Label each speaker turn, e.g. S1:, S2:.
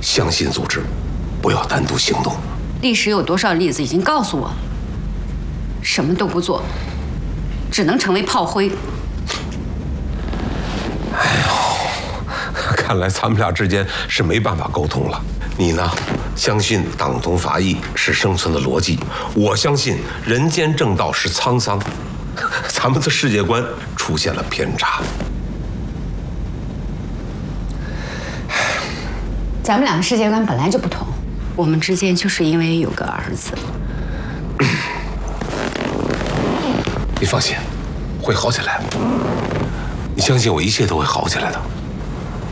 S1: 相信组织，不要单独行动。
S2: 历史有多少例子已经告诉我了，什么都不做，只能成为炮灰。
S1: 哎呦，看来咱们俩之间是没办法沟通了。你呢，相信党同伐异是生存的逻辑，我相信人间正道是沧桑。咱们的世界观出现了偏差。
S2: 咱们两个世界观本来就不同，我们之间就是因为有个儿子。
S1: 你放心，会好起来。你相信我，一切都会好起来的。